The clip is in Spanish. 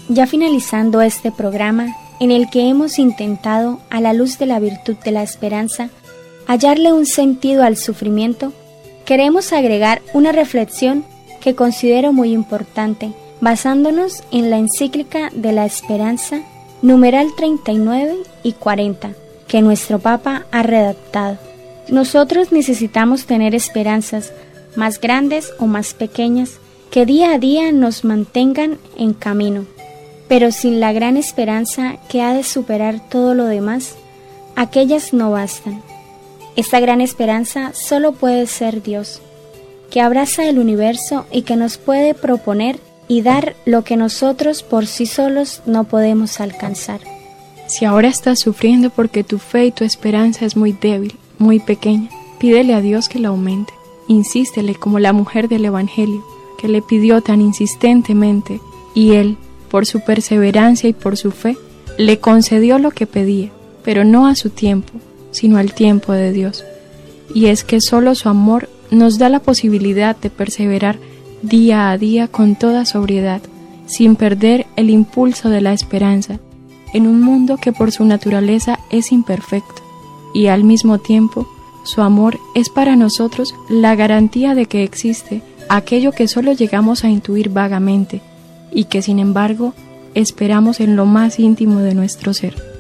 ya finalizando este programa en el que hemos intentado, a la luz de la virtud de la esperanza, hallarle un sentido al sufrimiento, queremos agregar una reflexión que considero muy importante, basándonos en la encíclica de la esperanza, numeral 39 y 40, que nuestro Papa ha redactado. Nosotros necesitamos tener esperanzas, más grandes o más pequeñas, que día a día nos mantengan en camino. Pero sin la gran esperanza que ha de superar todo lo demás, aquellas no bastan. Esta gran esperanza solo puede ser Dios, que abraza el universo y que nos puede proponer y dar lo que nosotros por sí solos no podemos alcanzar. Si ahora estás sufriendo porque tu fe y tu esperanza es muy débil, muy pequeña, pídele a Dios que la aumente. Insístele como la mujer del Evangelio, que le pidió tan insistentemente, y Él, por su perseverancia y por su fe, le concedió lo que pedía, pero no a su tiempo, sino al tiempo de Dios. Y es que solo su amor nos da la posibilidad de perseverar día a día con toda sobriedad, sin perder el impulso de la esperanza, en un mundo que por su naturaleza es imperfecto, y al mismo tiempo, su amor es para nosotros la garantía de que existe aquello que solo llegamos a intuir vagamente, y que sin embargo esperamos en lo más íntimo de nuestro ser.